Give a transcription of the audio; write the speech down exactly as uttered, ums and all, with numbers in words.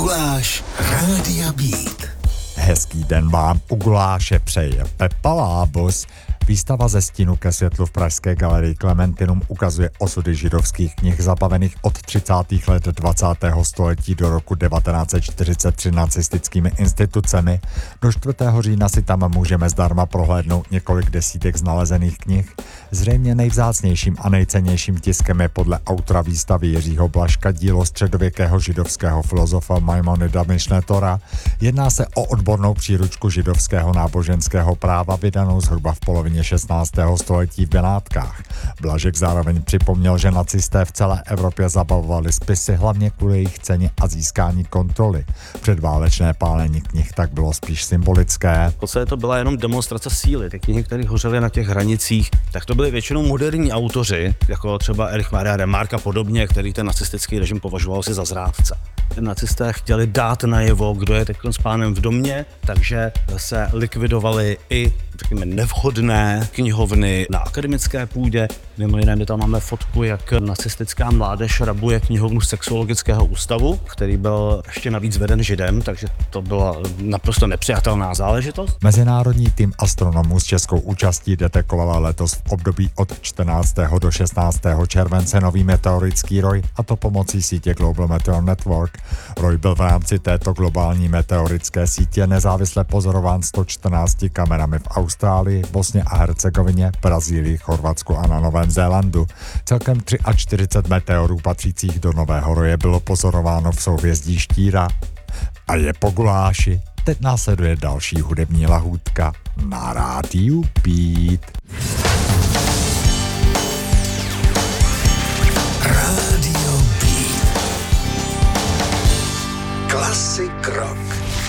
Guláš Rádia Beat. Hezký den vám u Guláše přeje Pepa Lábus. Výstava Ze stínu ke světlu v pražské galerii Klementinum ukazuje osudy židovských knih zabavených od třicátých let dvacátého století do roku devatenáct set čtyřicet tři nacistickými institucemi. Do čtvrtého října si tam můžeme zdarma prohlédnout několik desítek znalezených knih. Zřejmě nejvzácnějším a nejcennějším tiskem je podle autora výstavy Jiřího Blažka dílo středověkého židovského filozofa Maimonida Mišnetora. Jedná se o odbornou příručku židovského náboženského práva vydanou zhruba v polovině šestnáctého století v Benátkách. Blažek zároveň připomněl, že nacisté v celé Evropě zabavovali spisy hlavně kvůli jejich ceně a získání kontroly. Předválečné pálení knih tak bylo spíš symbolické. V podstatě to byla jenom demonstrace síly. Ty knihy, které hořely na těch hranicích, tak to byli většinou moderní autoři, jako třeba Erich Maria Remarque a podobně, který ten nacistický režim považoval si za zrádce. Nacisté chtěli dát najevo, kdo je teď s pánem v domě, takže se likvidovali i řekněme, nevhodné knihovny na akademické půdě. Mimo jiné, my tam máme fotku, jak nacistická mládež rabuje knihovnu Sexuologického ústavu, který byl ještě navíc veden židem, takže to byla naprosto nepřijatelná záležitost. Mezinárodní tým astronomů s českou účastí detekovala letos v období od čtrnáctého do šestnáctého července nový meteorický roj, a to pomocí sítě Global Meteor Network. Roj byl v rámci této globální meteorické sítě nezávisle pozorován sto čtrnácti kamerami v Austrálii, Bosně a Hercegovině, Brazílii, Chorvatsku a na Novém Zélandu. Celkem čtyřicet tři meteorů patřících do nového roje bylo pozorováno v souhvězdí Štíra. A je po guláši. Teď následuje další hudební lahůdka na rádiu Beat. Rádio Beat. Classic rock.